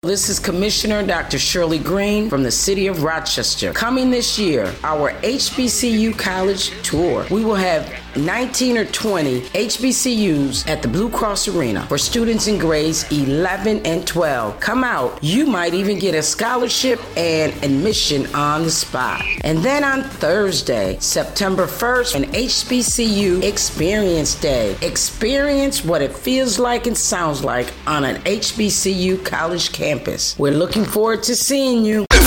This is Commissioner Dr. Shirley Green from the City of Rochester. Coming this year, our HBCU College Tour. We will have 19 or 20 HBCUs at the Blue Cross Arena for students in grades 11 and 12. Come out. You might even get a scholarship and admission on the spot. And then on Thursday, September 1st, an HBCU Experience Day. Experience what it feels like and sounds like on an HBCU college campus. We're looking forward to seeing you.